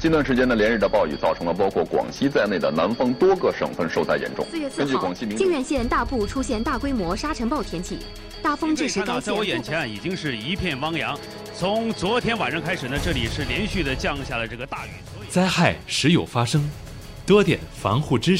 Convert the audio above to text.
近段时间的连日的暴雨，造成了包括广西在内的南方多个省份受灾严重。 4月4号，靖远县大部出现大规模沙尘暴天气，大风致使该县。 在我眼前已经是一片汪洋。从昨天晚上开始呢，这里是连续的降下了这个大雨。 灾害时有发生，多点防护知识。